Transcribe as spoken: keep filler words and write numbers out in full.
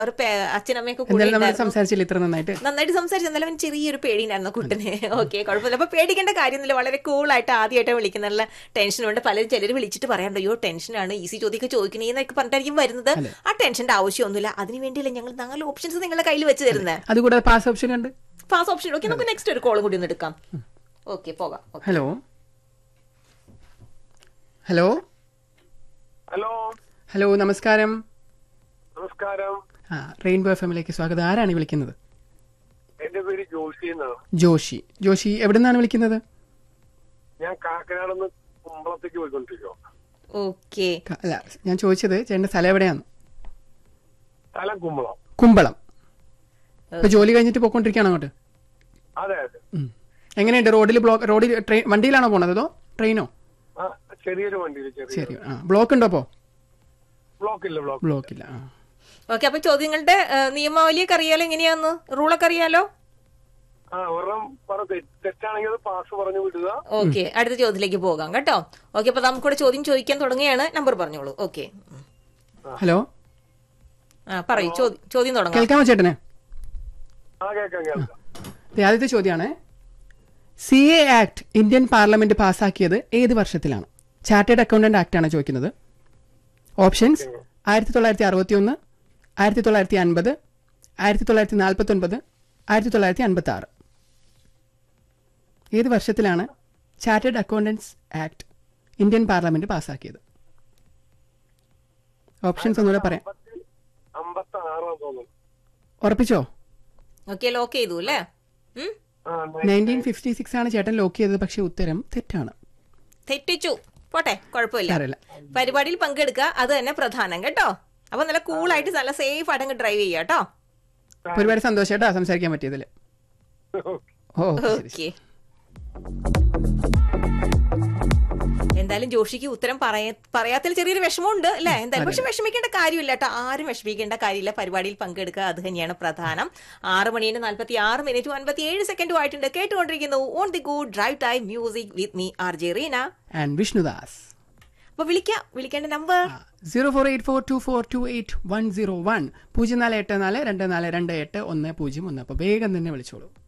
ഒരു അച്ഛനമ്മയൊക്കെ എന്തായാലും നമ്മൾ സംസാരിച്ചില്ല ഇത്ര നന്നായിട്ട് നന്നായിട്ട് സംസാരിച്ചു. എന്നാലും അവന് ചെറിയൊരു പേടിയുണ്ടായിരുന്നു കുട്ടനെ. ഓക്കെ, കുഴപ്പമില്ല. അപ്പൊ പേടിക്കേണ്ട കാര്യമൊന്നുമില്ല. വളരെ കൂളായിട്ട് ആദ്യമായിട്ട് വിളിക്കുന്ന ടെൻഷനുണ്ട്. പലരും ചിലർ വിളിച്ചിട്ട് പറയാറുണ്ട്, അയ്യോ ടെൻഷനാണ്, ഈസി ചോദ്യമൊക്കെ ചോദിക്കണേ എന്നൊക്കെ പറഞ്ഞിട്ടായിരിക്കും വരുന്നത്. ആ ടെൻഷന്റെ ആവശ്യമൊന്നുമില്ല. അതിന് വേണ്ടിയല്ല ഞങ്ങൾ നാല് ഓപ്ഷൻസ് നിങ്ങളുടെ കയ്യിൽ വെച്ച് തരുന്നത്. അതുകൂടാതെ പാസ് ഓപ്ഷൻ ഉണ്ട്. Pass option. ഓക്കെ, നമുക്ക് നെക്സ്റ്റ് ഒരു കോളും കൂടി ഒന്ന് എടുക്കാം. ഓക്കെ, പോകാം. ഹലോ ഹലോ ഹലോ ഹലോ നമസ്കാരം. നമസ്കാരം. ആ റെയിൻബോ എഫ് എമ്മിലേക്ക് സ്വാഗതം. ആരാണ് വിളിക്കുന്നത്? എന്റെ പേര് ജോഷി എന്നാണ്. ജോഷി. ജോഷി എവിടെ നിന്നാണ് വിളിക്കുന്നത്? ഞാൻ കാക്കനാട് നിന്ന് കുമ്പളത്തേക്ക് പോയിക്കൊണ്ടിരിക്കുക. ഓക്കെ. അല്ല, ഞാൻ ചോദിച്ചത് ചേട്ടന്റെ സ്ഥലം എവിടെയാണ്? സ്ഥലം കുമ്പളം. കുമ്പളം. ഇപ്പൊ ജോലി കഴിഞ്ഞിട്ട് പോയിക്കൊണ്ടിരിക്കുകയാണ് അങ്ങോട്ട്? അതെ അതെ. എങ്ങനെയുണ്ട് റോഡിൽ? ബ്ലോക്ക് റോഡിൽ ട്രെയിൻ വണ്ടിയിലാണോ പോണത് അതോ ട്രെയിനോ? ചെറിയൊരു വണ്ടിയിൽ. ശരി. ആ ബ്ലോക്ക് ഉണ്ടോ? അപ്പോ ബ്ലോക്ക് ഇല്ല. ബ്ലോക്ക് ബ്ലോക്ക് ഇല്ല. ആ ഓക്കെ. അപ്പൊ ചോദ്യങ്ങളുടെ നിയമാവലിയൊക്കെ അറിയാലോ, എങ്ങനെയാന്ന് റൂളൊക്കെ അറിയാലോ? ആ ഒരെണ്ണം തെറ്റാണെങ്കിൽ പാസ് പറഞ്ഞു വിടുക. ഓക്കെ, അടുത്ത ചോദ്യത്തിലേക്ക് പോകാം കേട്ടോ. ഓക്കെ, അപ്പൊ നമുക്കൂടെ ചോദ്യം ചോദിക്കാൻ തുടങ്ങുകയാണ്. നമ്പർ പറഞ്ഞോളൂ. ഓക്കെ. ഹലോ. ആ പറയൂ, ചോദ്യം തുടങ്ങാം. കേൾക്കാമോ ചേട്ടനെ? ആ കേൾക്കാം കേൾക്കാം. ആദ്യത്തെ ചോദ്യമാണ്, C A act Indian parliament പാസ്സാക്കിയത് ഏത് വർഷത്തിലാണ്? ചാർട്ടേഡ് അക്കൗണ്ടന്റ് ആക്ട് ആണ് ചോദിക്കുന്നത്. ഓപ്ഷൻസ്: ആയിരത്തി തൊള്ളായിരത്തി അറുപത്തി ഒന്ന്, ആയിരത്തി തൊള്ളായിരത്തി അൻപത്, ആയിരത്തി തൊള്ളായിരത്തി നാൽപ്പത്തി ഒൻപത്, ആയിരത്തി തൊള്ളായിരത്തി അൻപത്തി ആറ്. ഏത് വർഷത്തിലാണ് chartered accountants act Indian parliament പാസ്സാക്കിയത്? Options ഒന്നുകൂടെ പറയാം. ഉറപ്പിച്ചോ? ഓക്കെ, ലോക്ക് ചെയ്തു അല്ലേ? നയൻറ്റീൻ ഫിഫ്റ്റി സിക്സ് ആണ് ചേട്ടൻ ലോക്ക് ചെയ്തത്. പക്ഷെ ഉത്തരം തെറ്റാണ്. തെറ്റിച്ചു. പോട്ടെ, കുഴപ്പമില്ല. പരിപാടിയിൽ പങ്കെടുക്കുക, അത് തന്നെ പ്രധാനം കേട്ടോ. അപ്പൊ നല്ല കൂളായിട്ട് നല്ല സേഫ് ആയിട്ട് ഡ്രൈവ് ചെയ്യുക കേട്ടോ. ഒരുപാട് സന്തോഷം കേട്ടോ സംസാരിക്കാൻ പറ്റിയതില്. ഓക്കെ. എന്തായാലും ജോഷിക്ക് ഉത്തരം പറയാത്തിൽ ചെറിയൊരു വിഷമമുണ്ട് അല്ലെ? എന്തായാലും പക്ഷെ വിഷമിക്കേണ്ട കാര്യമില്ല കേട്ടോ. ആരും വിഷമിക്കേണ്ട കാര്യമില്ല. പരിപാടിയിൽ പങ്കെടുക്കുക, അത് തന്നെയാണ് പ്രധാനം. ആറ് മണിന് നാൽപ്പത്തി ആറ് മിനിറ്റും അൻപത്തി ഏഴ് സെക്കൻഡും ആയിട്ടുണ്ട്. കേട്ടുകൊണ്ടിരിക്കുന്നു on the go drive time music with me R J Reena and Vishnudas. അപ്പൊ വിളിക്കാം. വിളിക്കേണ്ട number zero four eight four to four to eight one zero one പൂജ്യം നാല് എട്ട് നാല് രണ്ട് നാല് രണ്ട് എട്ട് ഒന്ന് പൂജ്യം ഒന്ന്. അപ്പൊ വേഗം തന്നെ വിളിച്ചോളൂ.